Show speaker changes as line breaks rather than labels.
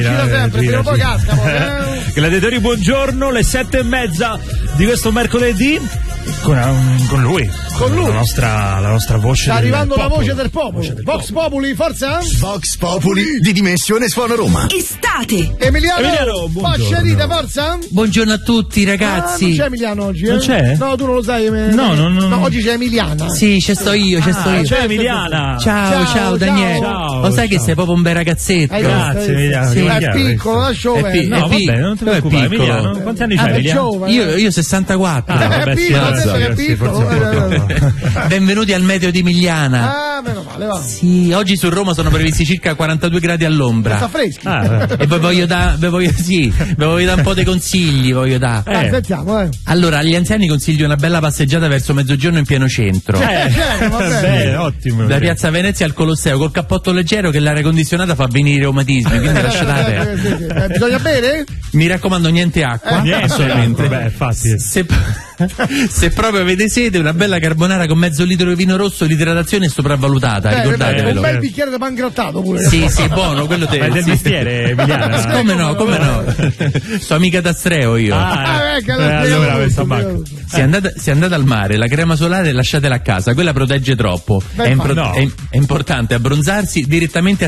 sempre, prima o poi casca.
Gladiatori, buongiorno, le 7:30 di questo mercoledì con lui. La nostra voce.
Sta arrivando la voce del popolo. Vox Populi, forza?
Vox Populi di Dimensione Suono Roma.
Estate. Emiliano, Pascerita, forza?
Buongiorno a tutti ragazzi.
Non c'è Emiliano oggi,
Non c'è?
No, tu non lo sai.
No,
oggi c'è Emiliana.
Sì, c'è io.
C'è Emiliana.
Ciao Daniele.
Ciao,
Lo sai che sei proprio un bel ragazzetto.
Grazie Emiliano.
Sì. È piccolo, lascio
No, vabbè, non ti preoccupare, Emiliano. Quanti anni c'hai, Emiliano?
Io 64.
È piccolo.
Benvenuti al meteo di Migliana.
Meno male, va.
Sì, oggi su Roma sono previsti circa 42 gradi all'ombra.
Sta freschi.
E poi voglio dare un po' dei consigli,
Sentiamo,
Allora, agli anziani consiglio una bella passeggiata verso mezzogiorno in pieno centro.
Va bene.
Ottimo.
Da Piazza Venezia al Colosseo col cappotto leggero che l'aria condizionata fa venire i reumatismi, quindi lasciate aperto.
Bisogna bere?
Mi raccomando, niente acqua. Assolutamente.
Beh, infatti.
Se proprio avete sete, una bella carbonara con mezzo litro di vino rosso, l'idratazione è sopravvalutata, ricordatevelo.
Un bel bicchiere di pangrattato pure.
Sì, buono, quello te.
Ma è del mestiere, Emiliano.
Come no? Sono amica d'Astreo io.
Allora questo banco.
Se andate al mare, la crema solare lasciatela a casa, quella protegge troppo. È importante abbronzarsi direttamente a